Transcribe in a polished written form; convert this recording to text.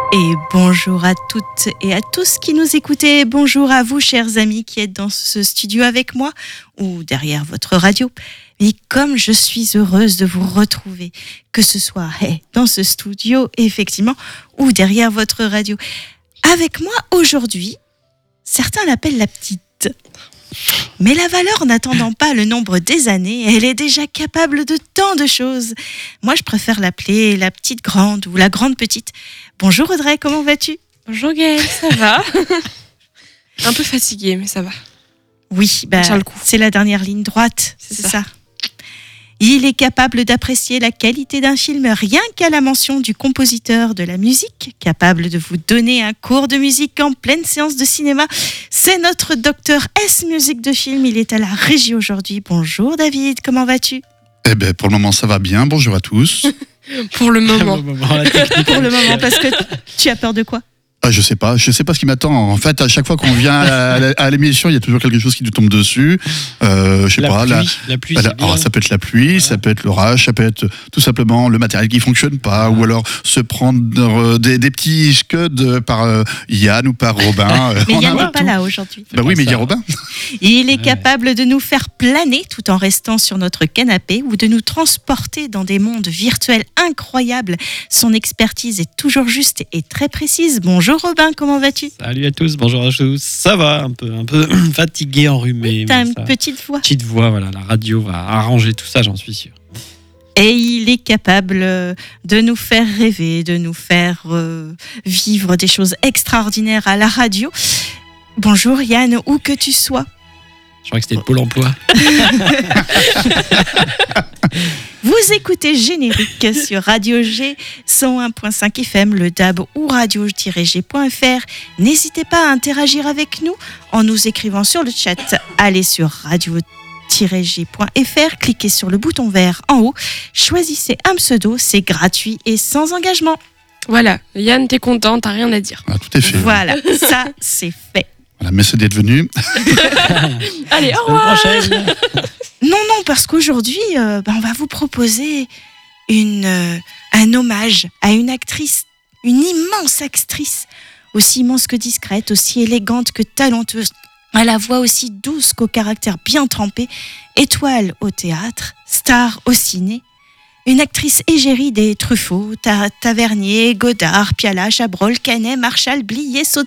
Et bonjour à toutes et à tous qui nous écoutez. Bonjour à vous, chers amis qui êtes dans ce studio avec moi ou derrière votre radio. Et comme je suis heureuse de vous retrouver, que ce soit dans ce studio, effectivement, ou derrière votre radio. Avec moi aujourd'hui, certains l'appellent la petite. Mais la valeur n'attendant pas le nombre des années, elle est déjà capable de tant de choses. Moi, je préfère l'appeler la petite grande ou la grande petite. Bonjour Audrey, comment vas-tu ? Bonjour Gaëlle, ça va ? Un peu fatiguée, mais ça va. Oui, c'est la dernière ligne droite, c'est ça. Il est capable d'apprécier la qualité d'un film rien qu'à la mention du compositeur de la musique, capable de vous donner un cours de musique en pleine séance de cinéma. C'est notre docteur S musique de film, il est à la régie aujourd'hui. Bonjour David, comment vas-tu ? Eh ben, pour le moment ça va bien, bonjour à tous. Pour le moment. Pour le moment, parce que tu as peur de quoi ? Je sais pas ce qui m'attend. En fait, à chaque fois qu'on vient à l'émission, il y a toujours quelque chose qui nous tombe dessus. La pluie, c'est bien. Ça peut être la pluie, voilà. Ça peut être l'orage, ça peut être tout simplement le matériel qui fonctionne pas, ou alors se prendre des petits scuds par Yann ou par Robin. Mais Yann n'est pas là aujourd'hui. Oui, mais il y a Robin. Il est capable de nous faire planer tout en restant sur notre canapé ou de nous transporter dans des mondes virtuels incroyables. Son expertise est toujours juste et très précise. Bonjour Robin, comment vas-tu ? Salut à tous, bonjour à tous. Ça va, un peu fatigué, enrhumé. T'as une petite voix. Petite voix, voilà, la radio va arranger tout ça, j'en suis sûr. Et il est capable de nous faire rêver, de nous faire vivre des choses extraordinaires à la radio. Bonjour Yann, où que tu sois. Je crois que c'était le Pôle emploi. Vous écoutez Générique sur Radio G 101.5 FM, le DAB ou radio-g.fr. N'hésitez pas à interagir avec nous en nous écrivant sur le chat. Allez sur radio-g.fr, cliquez sur le bouton vert en haut, choisissez un pseudo, c'est gratuit et sans engagement. Voilà, Yann, t'es content, t'as rien à dire. Tout est fait. Voilà, ça c'est fait. Voilà, merci d'être venu. Allez, au revoir. Non, parce qu'aujourd'hui, on va vous proposer un hommage à une actrice, une immense actrice, aussi immense que discrète, aussi élégante que talentueuse, à la voix aussi douce qu'au caractère bien trempé, étoile au théâtre, star au ciné. Une actrice égérie des Truffaut, Tavernier, Godard, Piala, Chabrol, Canet, Marchal, Blier, Sauter,